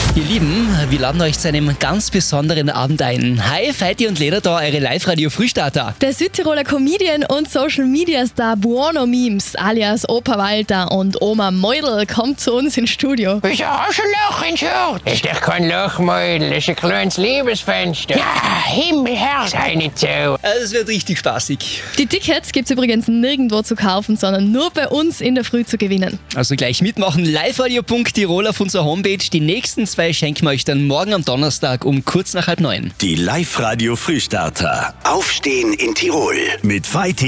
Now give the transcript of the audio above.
Ihr Lieben, wir laden euch zu einem ganz besonderen Abend ein. Hi, Feiti und Leder da, eure Live-Radio-Frühstarter. Der Südtiroler Comedian und Social-Media-Star Buono Memes alias Opa Walter und Oma Meudl kommt zu uns ins Studio. Wieso hast du ein Loch ins Shirt? Das ist doch kein Loch, Mäudel. Das ist ein kleines Liebesfenster. Ja, Himmelherr, sei nicht so. Es wird richtig spaßig. Die Tickets gibt's übrigens nirgendwo zu kaufen, sondern nur bei uns in der Früh zu gewinnen. Also gleich mitmachen, liveradio.tirol auf unserer Homepage. Die nächsten 2 schenken wir euch dann morgen am Donnerstag um kurz nach 8:30. Die Live-Radio Frühstarter. Aufstehen in Tirol mit Feiti